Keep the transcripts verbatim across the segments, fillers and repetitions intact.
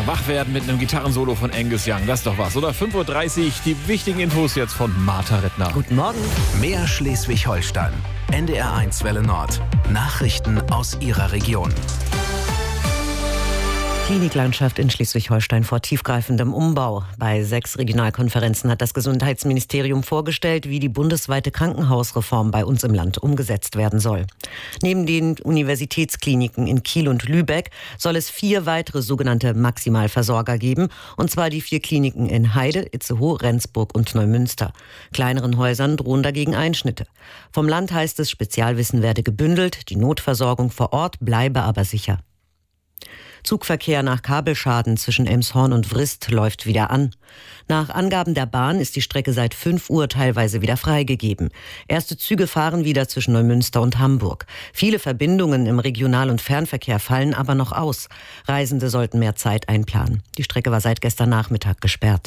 Ja, wach werden mit einem Gitarrensolo von Angus Young, das ist doch was, oder? fünf Uhr dreißig, die wichtigen Infos jetzt von Martha Rittner. Guten Morgen. Mehr Schleswig-Holstein. N D R eins Welle Nord. Nachrichten aus Ihrer Region. Kliniklandschaft in Schleswig-Holstein vor tiefgreifendem Umbau. Bei sechs Regionalkonferenzen hat das Gesundheitsministerium vorgestellt, wie die bundesweite Krankenhausreform bei uns im Land umgesetzt werden soll. Neben den Universitätskliniken in Kiel und Lübeck soll es vier weitere sogenannte Maximalversorger geben, und zwar die vier Kliniken in Heide, Itzehoe, Rendsburg und Neumünster. Kleineren Häusern drohen dagegen Einschnitte. Vom Land heißt es, Spezialwissen werde gebündelt, die Notversorgung vor Ort bleibe aber sicher. Zugverkehr nach Kabelschaden zwischen Elmshorn und Vrist läuft wieder an. Nach Angaben der Bahn ist die Strecke seit fünf Uhr teilweise wieder freigegeben. Erste Züge fahren wieder zwischen Neumünster und Hamburg. Viele Verbindungen im Regional- und Fernverkehr fallen aber noch aus. Reisende sollten mehr Zeit einplanen. Die Strecke war seit gestern Nachmittag gesperrt.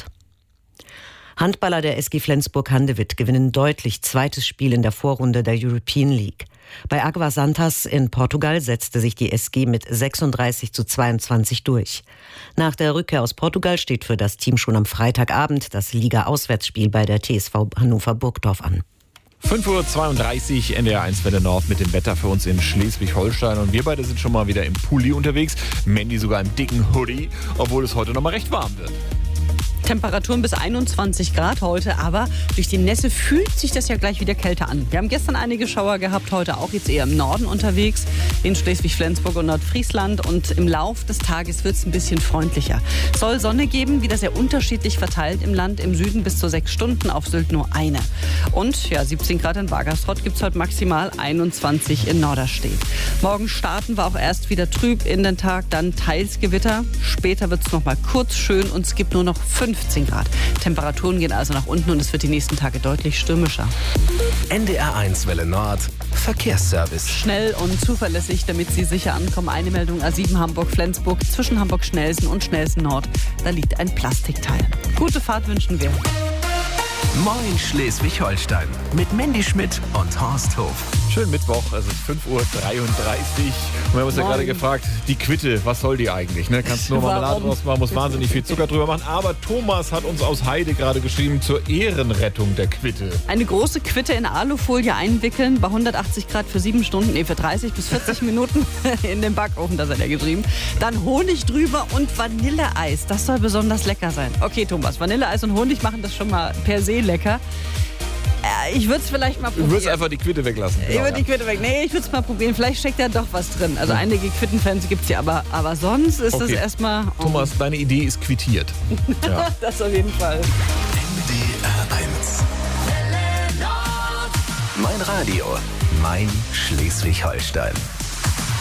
Handballer der S G Flensburg-Handewitt gewinnen deutlich zweites Spiel in der Vorrunde der European League. Bei Águas Santas in Portugal setzte sich die S G mit sechsunddreißig zu zweiundzwanzig durch. Nach der Rückkehr aus Portugal steht für das Team schon am Freitagabend das Liga-Auswärtsspiel bei der T S V Hannover Burgdorf an. fünf Uhr zweiunddreißig, N D R eins Welle Nord mit dem Wetter für uns in Schleswig-Holstein. Und wir beide sind schon mal wieder im Pulli unterwegs. Mandy sogar im dicken Hoodie, obwohl es heute noch mal recht warm wird. Temperaturen bis einundzwanzig Grad heute, aber durch die Nässe fühlt sich das ja gleich wieder kälter an. Wir haben gestern einige Schauer gehabt, heute auch jetzt eher im Norden unterwegs, in Schleswig-Flensburg und Nordfriesland, und im Lauf des Tages wird es ein bisschen freundlicher. Es soll Sonne geben, wieder sehr unterschiedlich verteilt im Land, im Süden bis zu sechs Stunden, auf Sylt nur eine. Und ja, siebzehn Grad in Wagersrott gibt es heute maximal einundzwanzig in Norderstedt. Morgen starten wir auch erst wieder trüb in den Tag, dann teils Gewitter, später wird es noch mal kurz schön und es gibt nur noch fünfzehn Grad. Temperaturen gehen also nach unten und es wird die nächsten Tage deutlich stürmischer. N D R eins Welle Nord. Verkehrsservice. Schnell und zuverlässig, damit Sie sicher ankommen. Eine Meldung A sieben Hamburg-Flensburg zwischen Hamburg-Schnelsen und Schnelsen-Nord. Da liegt ein Plastikteil. Gute Fahrt wünschen wir. Moin Schleswig-Holstein. Mit Mandy Schmidt und Horst Hof. Schönen Mittwoch, es ist fünf Uhr dreiunddreißig. Und wir haben uns ja gerade gefragt, die Quitte, was soll die eigentlich? Ne? Kannst nur Marmelade draus machen, muss wahnsinnig viel Zucker drüber machen. Aber Thomas hat uns aus Heide gerade geschrieben zur Ehrenrettung der Quitte. Eine große Quitte in Alufolie einwickeln, bei hundertachtzig Grad für sieben Stunden, nee, für dreißig bis vierzig Minuten in den Backofen, das hat er geschrieben. Dann Honig drüber und Vanilleeis, das soll besonders lecker sein. Okay, Thomas, Vanilleeis und Honig machen das schon mal per se lecker. Ich würde es vielleicht mal probieren. Du würdest einfach die Quitte weglassen. Ich würde die Quitte weg. Nee, ich würde es mal probieren. Vielleicht steckt da doch was drin. Also einige Quittenfans gibt es ja, aber, aber sonst ist okay. Das erstmal... Oh. Thomas, deine Idee ist quittiert. Ja. Das auf jeden Fall. N D R eins. Mein Radio, mein Schleswig-Holstein.